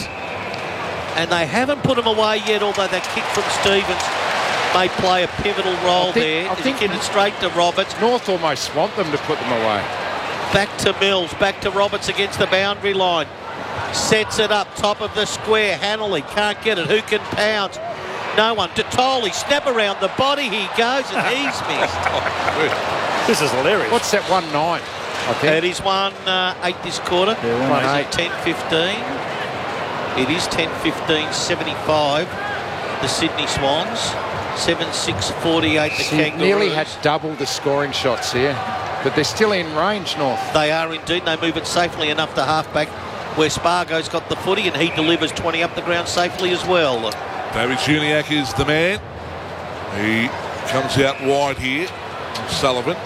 And they haven't put them away yet, although that kick from Stevens may play a pivotal role there. I think it straight to Roberts. North almost want them to put them away. Back to Mills, back to Roberts against the boundary line. Sets it up, top of the square. Hanley can't get it. Who can pounce? No one. Totoli, snap around the body. He goes and he's missed. This is hilarious. What's that 1-9? I think it is 1-8 this quarter. Yeah, 10-15. It is 10-15-75. The Sydney Swans. 7-6-48. The Kangaroos. Nearly had double the scoring shots here, but they're still in range, North. They are indeed. They move it safely enough to halfback, where Spargo's got the footy, and he delivers 20 up the ground safely as well. David Juniak is the man. He comes out wide here. Sullivan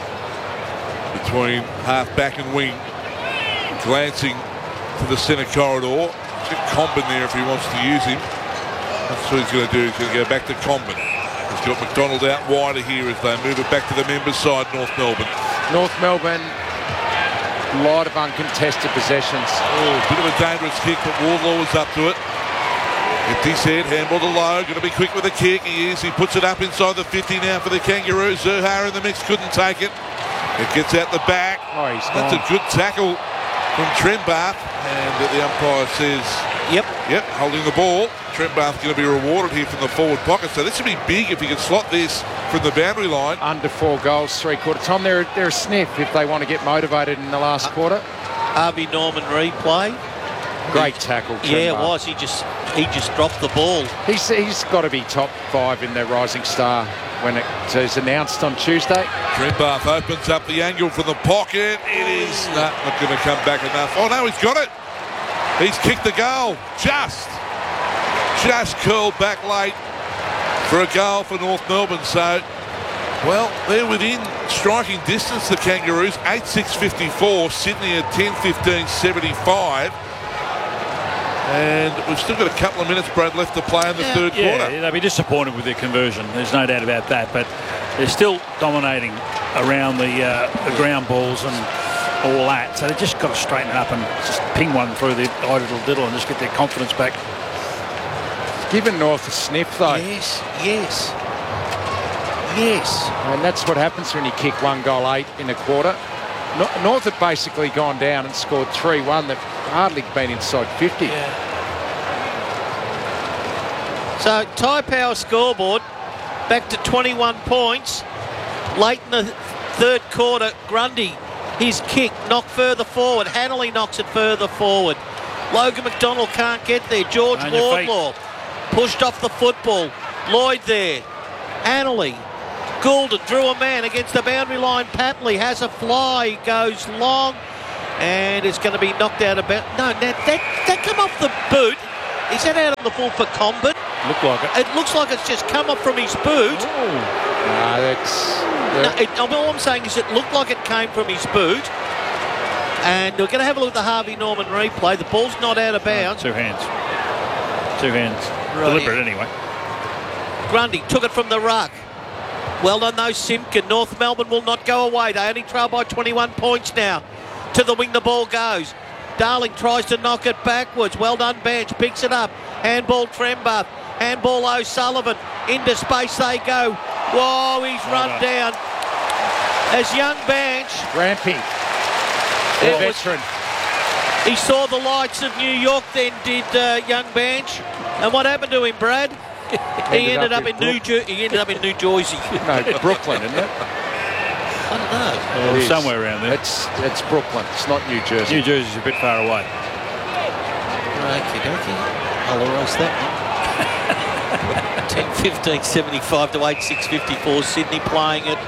between half-back and wing. Glancing to the centre corridor. Get Comben there if he wants to use him. That's what he's going to do. He's going to go back to Comben. He's got McDonald out wider here as they move it back to the members' side, North Melbourne. North Melbourne, a lot of uncontested possessions. Oh, bit of a dangerous kick, but Wardlaw was up to it. Empty set, handball to Lowe, going to be quick with the kick. He is. He puts it up inside the 50 now for the Kangaroos. Zurhaar in the mix, couldn't take it. It gets out the back. Oh, he's That's a good tackle from Trembath. And the umpire says, Yep, holding the ball. Trembath going to be rewarded here from the forward pocket. So this would be big if he can slot this from the boundary line. Under 4 goals, 3/4 time. They're a sniff if they want to get motivated in the last quarter. Harvey Norman replay. Great tackle, Trembath. Yeah, it was. He just dropped the ball. He's got to be top 5 in the Rising Star when it is announced on Tuesday. Trembath opens up the angle from the pocket. It is not going to come back enough. Oh no, he's got it. He's kicked the goal. Just curled back late for a goal for North Melbourne. So, well, they're within striking distance, the Kangaroos. 8-6-54. Sydney at 10-15-75. And we've still got a couple of minutes, Brad, left to play in the third quarter. Yeah, they'll be disappointed with their conversion. There's no doubt about that. But they're still dominating around the ground balls and all that. So they just got to straighten it up and just ping one through the diddle and just get their confidence back. Given North a sniff, though. Yes. And that's what happens when you kick 1 goal 8 in a quarter. North had basically gone down and scored 3-1. They've hardly been inside 50. Yeah. So Tyre Power scoreboard back to 21 points. Late in the third quarter, Grundy, his kick knocked further forward. Hanley knocks it further forward. Logan McDonald can't get there. George On your feet. Wardlaw pushed off the football. Lloyd there. Annerley. Goulden drew a man against the boundary line. Papley has a fly, goes long, and it's going to be knocked out of bounds. No, that come off the boot. Is that out on the full for Combat? Look like it. It looks like it's just come off from his boot. No, that's... All I'm saying is it looked like it came from his boot. And we're going to have a look at the Harvey Norman replay. The ball's not out of bounds. Two hands. Right. Deliberate anyway. Grundy took it from the ruck. Well done though, Simpkin. North Melbourne will not go away. They only trail by 21 points now. To the wing the ball goes. Darling tries to knock it backwards. Well done, Bench. Picks it up. Handball Trembath. Handball O'Sullivan. Into space they go. Whoa, he's run down. As young Bench. Rampy. Veteran. He saw the lights of New York then, did young Bench. And what happened to him, Brad? He ended up in New Jersey. No, Brooklyn, isn't it? I don't know. It is. Somewhere around there. It's Brooklyn. It's not New Jersey. New Jersey's a bit far away. Okay. I'll erase that one. 10-15, 75 to 8-6-54. Sydney playing it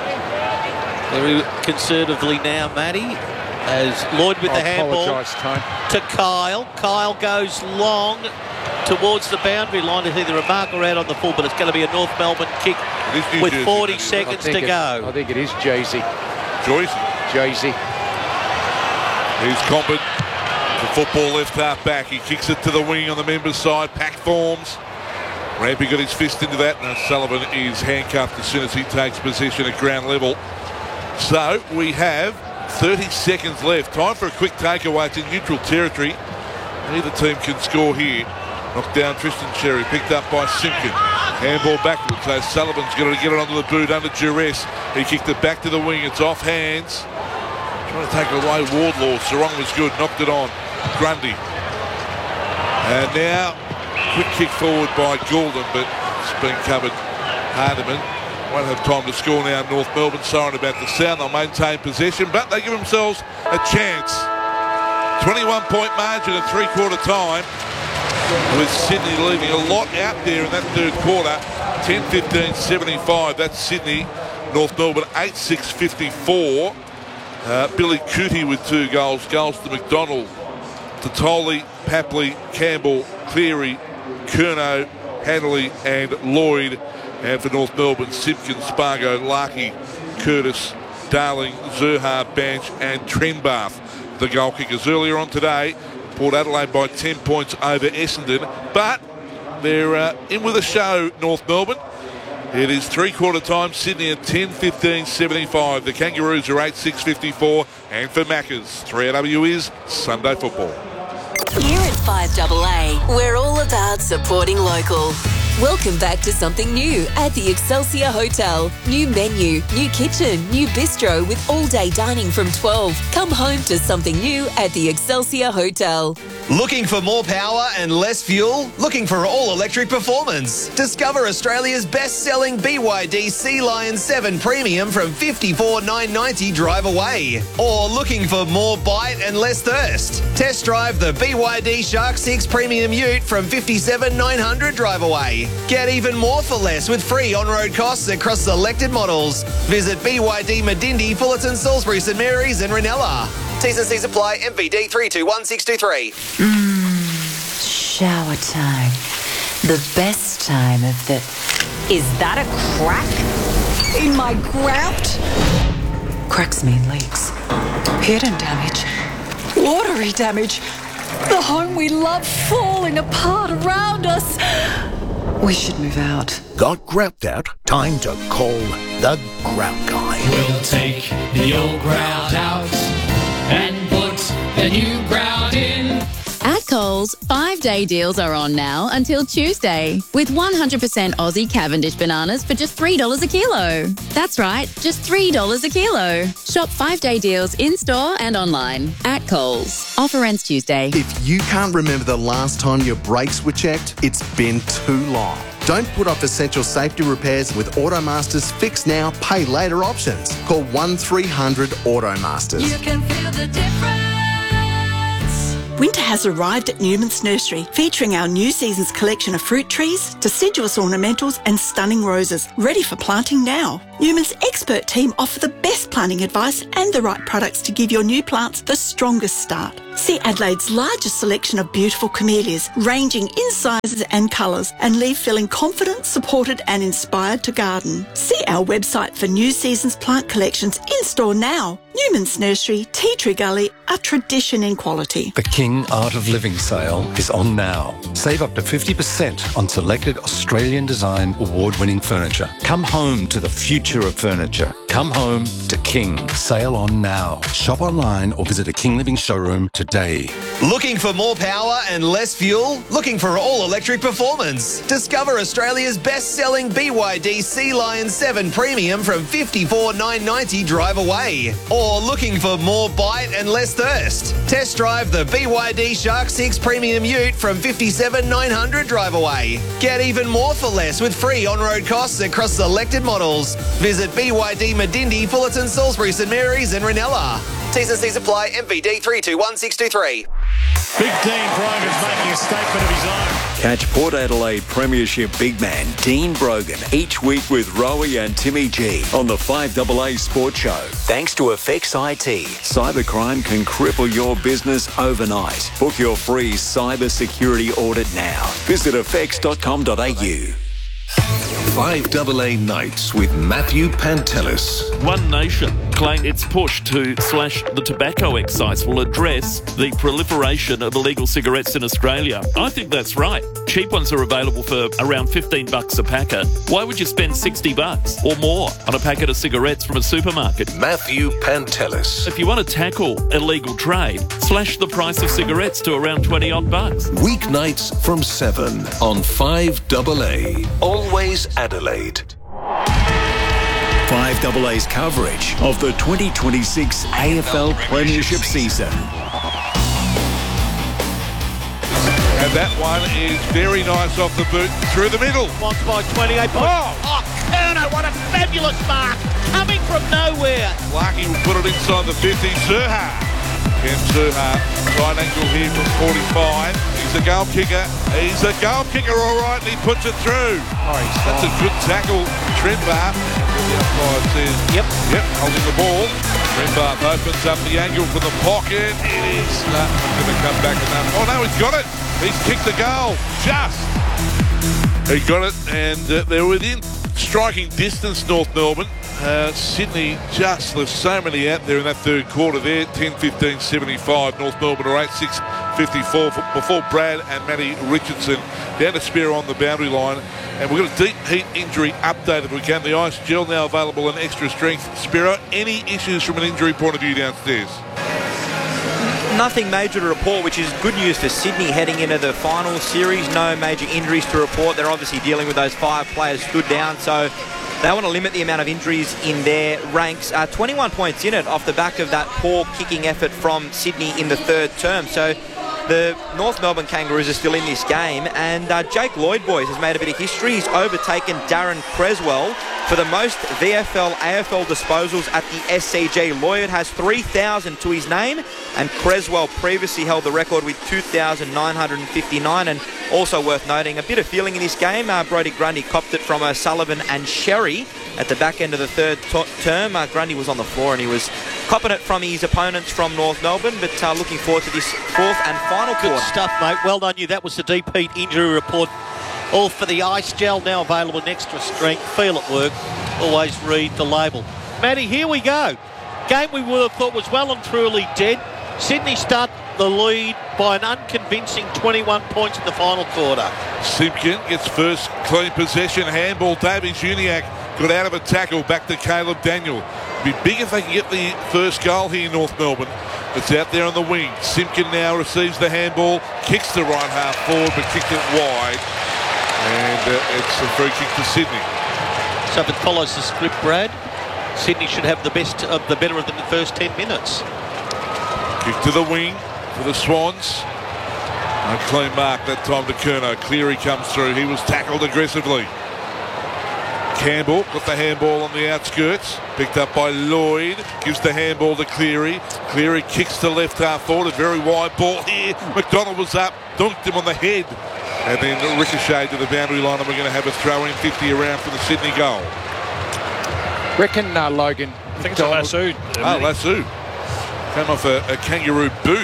very conservatively now, Matty. As Lloyd with the handball to Kyle. Kyle goes long towards the boundary line. It's either a mark or out on the full, but it's going to be a North Melbourne kick with 40 seconds to go. I think it is Jay-Z. Jay-Z. Here's Combat. The football left half back. He kicks it to the wing on the members' side. Pack forms. Rampy got his fist into that, and Sullivan is handcuffed as soon as he takes possession at ground level. So we have 30 seconds left. Time for a quick takeaway. It's in neutral territory. Neither team can score here. Knocked down Tristan Cherry. Picked up by Simpkin. Handball backwards. So Sullivan's going to get it onto the boot under duress. He kicked it back to the wing. It's off hands. Trying to take it away. Wardlaw. Sarong was good. Knocked it on. Grundy. And now, quick kick forward by Goulden, but it's been covered. Hardiman won't have time to score now. North Melbourne siren about to sound. They'll maintain possession, but they give themselves a chance. 21-point margin at three-quarter time, with Sydney leaving a lot out there in that third quarter. 10-15-75. That's Sydney. North Melbourne 8-6-54. Billy Cootie with 2 goals. Goals to McDonald, Tatoli, Papley, Campbell, Cleary, Curnow, Hanley and Lloyd. And for North Melbourne, Simpkins, Spargo, Larkey, Curtis, Darling, Zerha, Banch and Trenbath, the goal kickers. Earlier on today, Port Adelaide by 10 points over Essendon, but they're in with a show, North Melbourne. It is three-quarter time, Sydney at 10-15-75. The Kangaroos are 8-6-54. And for Maccas, 3AW is Sunday football. Here at 5AA, we're all about supporting local. Welcome back to something new at the Excelsior Hotel. New menu, new kitchen, new bistro with all-day dining from 12. Come home to something new at the Excelsior Hotel. Looking for more power and less fuel? Looking for all-electric performance? Discover Australia's best-selling BYD Sea Lion 7 Premium from $54,990 drive away. Or looking for more bite and less thirst? Test drive the BYD Shark 6 Premium Ute from $57,900 drive away. Get even more for less with free on-road costs across selected models. Visit BYD Medindi, Fullerton, Salisbury, St Mary's and Ranella. T's and C's apply. MVD 321623. Shower time. The best time of the... Is that a crack in my grout? Cracks mean leaks. Hidden damage. Watery damage. The home we love falling apart around us. We should move out. Got grout out? Time to call the Grout Guy. We'll take the old grout out and put the new grout in. At Coles, 5-day deals are on now until Tuesday, with 100% Aussie Cavendish bananas for just $3 a kilo. That's right, just $3 a kilo. Shop 5-day deals in-store and online at Coles. Offer ends Tuesday. If you can't remember the last time your brakes were checked, it's been too long. Don't put off essential safety repairs with Automaster's Fix Now, Pay Later options. Call 1300 Automasters. You can feel the difference. Winter has arrived at Newman's Nursery, featuring our new season's collection of fruit trees, deciduous ornamentals and stunning roses, ready for planting now. Newman's expert team offer the best planting advice and the right products to give your new plants the strongest start. See Adelaide's largest selection of beautiful camellias, ranging in sizes and colours, and leave feeling confident, supported and inspired to garden. See our website for new season's plant collections in store now. Newman's Nursery, Tea Tree Gully, a tradition in quality. The King Art of Living sale is on now. Save up to 50% on selected Australian design award-winning furniture. Come home to the future of furniture. Come home to King. Sale on now. Shop online or visit a King Living showroom today. Looking for more power and less fuel? Looking for all-electric performance? Discover Australia's best-selling BYD Sea Lion 7 Premium from $54,990 drive away. Or looking for more bite and less thirst? Test drive the BYD Shark 6 Premium Ute from $57,900 drive away. Get even more for less with free on-road costs across selected models. Visit BYD Medindi, Fullerton, Salisbury, St Mary's and Ranella. T's and C's apply. MVD 321623. Big Dean Brogan's making a statement of his own. Catch Port Adelaide Premiership big man Dean Brogan each week with Rowie and Timmy G on the 5AA Sports Show. Thanks to Effects IT. Cybercrime can cripple your business overnight. Book your free cyber security audit now. Visit effects.com.au. 5AA Nights with Matthew Pantelis. One Nation claim its push to slash the tobacco excise will address the proliferation of illegal cigarettes in Australia. I think that's right. Cheap ones are available for around $15 a packet. Why would you spend $60 or more on a packet of cigarettes from a supermarket? Matthew Pantelis. If you want to tackle illegal trade, slash the price of cigarettes to around $20 bucks. Weeknights from 7 on 5AA. Always Adelaide. 5AA's coverage of the 2026 AFL Premiership season. And that one is very nice off the boot through the middle. Wants by 28 points. Oh, Kerno, what a fabulous mark. Coming from nowhere. Larky will put it inside the 50. Surha. Ken Surha, side angle here from 45. He's a goal kicker. He's a goal kicker, all right, and he puts it through. That's a good tackle. Trembar. The umpire says, yep, holding the ball. Trembar opens up the angle from the pocket. It is not going to come back enough. Oh, no, he's got it. He's kicked the goal. Just. He got it, and they're within striking distance, North Melbourne. Sydney just left so many out there in that third quarter there. 10-15-75. North Melbourne are 8-6-54 before Brad and Matty Richardson down to Spiro on the boundary line. And we've got a deep heat injury update if we can. The ice gel now available in extra strength. Spiro, any issues from an injury point of view downstairs? Nothing major to report, which is good news for Sydney heading into the final series. No major injuries to report. They're obviously dealing with those 5 players stood down, so they want to limit the amount of injuries in their ranks. 21 points in it off the back of that poor kicking effort from Sydney in the third term. So the North Melbourne Kangaroos are still in this game, and Jake Lloyd, boys, has made a bit of history. He's overtaken Darren Creswell for the most VFL AFL disposals at the SCG. Lloyd has 3,000 to his name, and Creswell previously held the record with 2,959. And also worth noting, a bit of feeling in this game. Brodie Grundy copped it from Sullivan and Sherry at the back end of the third term. Grundy was on the floor and he was copping it from his opponents from North Melbourne, but looking forward to this fourth and final quarter. Good stuff, mate. Well done you. That was the deep heat injury report. All for the ice gel, now available in extra strength. Feel at work. Always read the label. Matty, here we go. Game we would have thought was well and truly dead. Sydney start the lead by an unconvincing 21 points in the final quarter. Simpkin gets first clean possession. Handball. Davies Uniacke got out of a tackle. Back to Caleb Daniel. Be big if they can get the first goal here in North Melbourne. It's out there on the wing. Simpkin now receives the handball. Kicks the right half forward, but kicked it wide. And it's a free kick to Sydney. So if it follows the script, Brad, Sydney should have the best of the better of the first 10 minutes. Kick to the wing for the Swans. No clean mark that time to Kerno. Cleary comes through. He was tackled aggressively. Campbell got the handball on the outskirts, picked up by Lloyd, gives the handball to Cleary. Cleary kicks to left half forward, a very wide ball here. McDonald was up, dunked him on the head, and then ricocheted to the boundary line, and we're going to have a throw-in 50 around for the Sydney goal. Reckon Logan. I think it's a lasso. Lasso. Came off a kangaroo boot.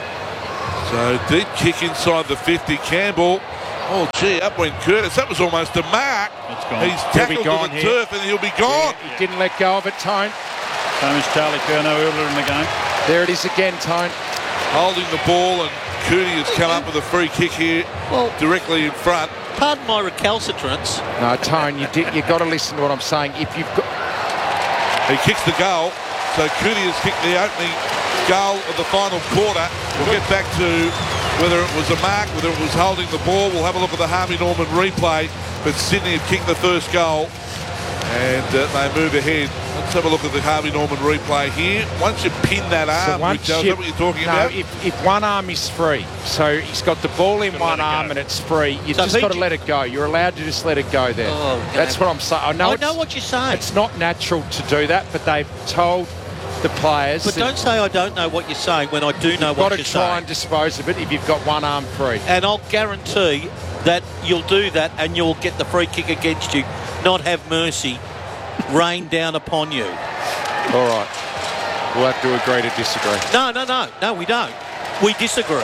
So deep kick inside the 50. Campbell. Oh, gee, up went Curtis. That was almost a mark. It's gone. He's tackled to the turf and he'll be gone. Yeah, he didn't let go of it, Tone. Same as Charlie Curnow earlier in the game. There it is again, Tone. Holding the ball, and Cooney has come up with a free kick here, directly in front. Pardon my recalcitrance. No, Tone, you got to listen to what I'm saying. If you've got... He kicks the goal. So Cooney has kicked the opening goal of the final quarter. We'll get back to whether it was a mark, whether it was holding the ball. We'll have a look at the Harvey Norman replay. But Sydney have kicked the first goal, and they move ahead. Let's have a look at the Harvey Norman replay here. Once you pin that arm, is that what you're talking about? If one arm is free, so he's got the ball in one arm and it's free, you just got to let it go. You're allowed to just let it go there. That's what I'm saying. I know what you're saying. It's not natural to do that, but they've told the players. But don't say I don't know what you're saying when I do know what you're saying. You've got to try and dispose of it if you've got one arm free. And I'll guarantee that you'll do that and you'll get the free kick against you, not have mercy rain down upon you. All right. We'll have to agree to disagree. No, we don't. We disagree.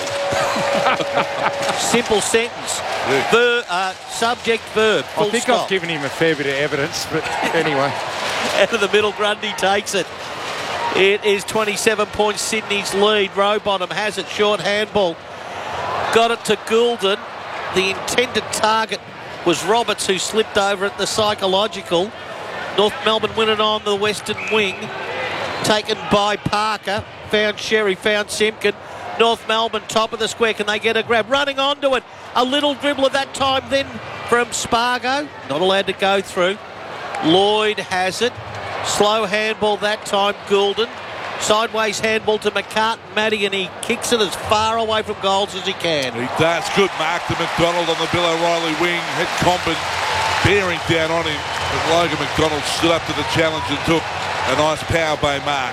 Simple sentence. Subject, verb, full I think stop. I've given him a fair bit of evidence, but anyway. Out of the middle, Grundy takes it. It is 27 points Sydney's lead. Rowbottom has it, short handball. Got it to Goulden. The intended target was Roberts, who slipped over at the psychological. North Melbourne win it on the western wing. Taken by Parker. Found Sherry, found Simpkin. North Melbourne top of the square. Can they get a grab? Running onto it. A little dribble at that time then from Spargo. Not allowed to go through. Lloyd has it. Slow handball that time, Goulden. Sideways handball to McCartan Matty, and he kicks it as far away from goals as he can. He does. Good mark to McDonald on the Bill O'Reilly wing. Had Comben bearing down on him. But Logan McDonald stood up to the challenge and took a nice power bay mark.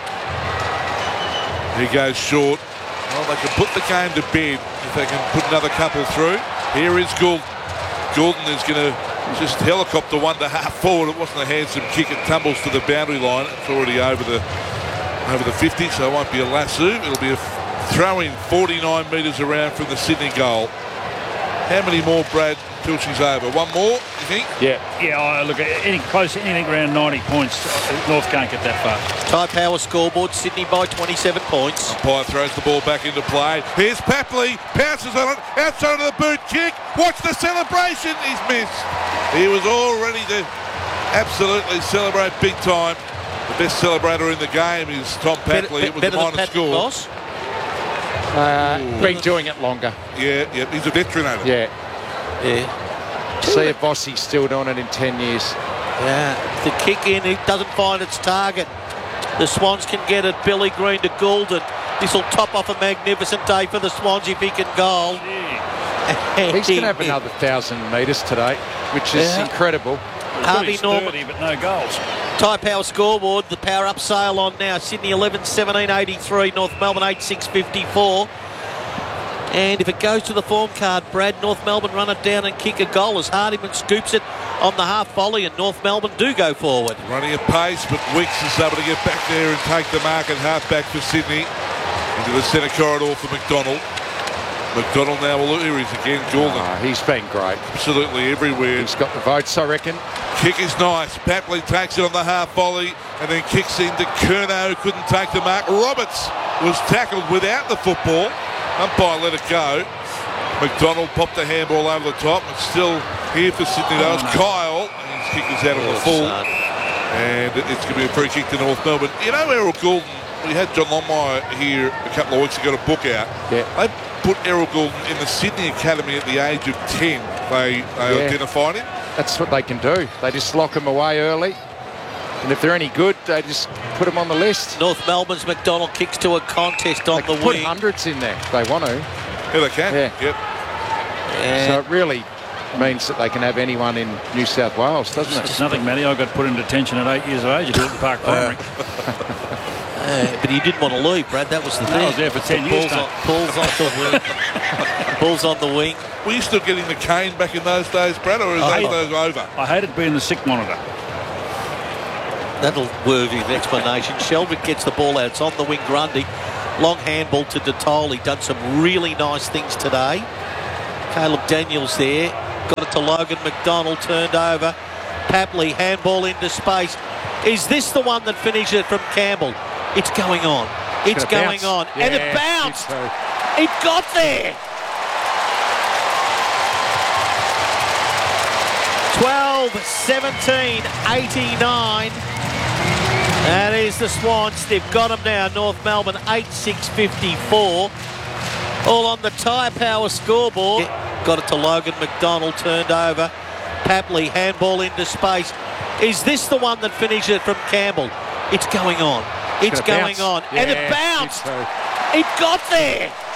He goes short. Well, they can put the game to bed if they can put another couple through. Here is Goulden. Goulden is going to just helicopter one to half forward. It wasn't a handsome kick. It tumbles to the boundary line. It's already over the 50, so it won't be a lasso. It'll be a throw-in 49 metres around from the Sydney goal. How many more, Brad, till she's over? One more, you think? Yeah, look, anything around 90 points, North can't get that far. Ty Power scoreboard, Sydney by 27 points. Umpire throws the ball back into play. Here's Papley, pounces on it, outside of the boot kick. Watch the celebration. He's missed. He was all ready to absolutely celebrate big time. The best celebrator in the game is Tom Papley. It was a minor score. Been doing it longer. Yeah, he's a veteran at it. Yeah. See if Bossie's still doing it in 10 years. Yeah, the kick in, it doesn't find its target. The Swans can get it. Billy Green to Goulden. This will top off a magnificent day for the Swans if he can goal. He's going to have another 1,000 metres today, which is incredible. Harvey Norman, 30, but no goals. Ty Power scoreboard, the power up sail on now. Sydney 11-17-83, North Melbourne 8-6-54. And if it goes to the form card, Brad, North Melbourne run it down and kick a goal as Hardiman scoops it on the half volley, and North Melbourne do go forward. Running at pace, but Weeks is able to get back there and take the mark at half back for Sydney. Into the centre corridor for McDonald. McDonald now will look. Here he is again, Goulden. He's been great. Absolutely everywhere. He's got the votes, I reckon. Kick is nice. Papley takes it on the half volley and then kicks into Curnow, who couldn't take the mark. Roberts was tackled without the football. Umpire let it go. McDonald popped the handball over the top. It's still here for Sydney. That was Kyle. And his kick is out of the full. And it's going to be a free kick to North Melbourne. You know, Errol Goulden, we had John Longmire here a couple of weeks ago, got a book out. Yeah. They put Errol Goulden in the Sydney Academy at the age of 10. They identified him. That's what they can do. They just lock him away early. And if they're any good, they just put them on the list. North Melbourne's McDonald kicks to a contest on the wing. Put hundreds in there if they want to. Yeah, they can. Yeah. Yep. So it really means that they can have anyone in New South Wales, doesn't it? It's nothing, Matty. I got put in detention at 8 years of age at Hilton Park Primary. But he didn't want to leave, Brad. That was the thing. I was there for 10 years. Balls on the wing. Balls on the wing. Were you still getting the cane back in those days, Brad, or is those over? I hated being the sick monitor. That'll worthy of explanation. Sheldrick gets the ball out. It's on the wing, Grundy. Long handball to Detoli. Done some really nice things today. Caleb Daniels there. Got it to Logan McDonald. Turned over. Papley, handball into space. Is this the one that finished it from Campbell? It's going on. It's going on. Yeah, and it bounced. It got there. 12-17, 89. That is the Swans. They've got them now. North Melbourne 8-6-54. All on the Tyre Power scoreboard. Got it to Logan McDonald. Turned over. Papley, handball into space. Is this the one that finished it from Campbell? It's going on. It's going on. Yeah, and it bounced. It got there.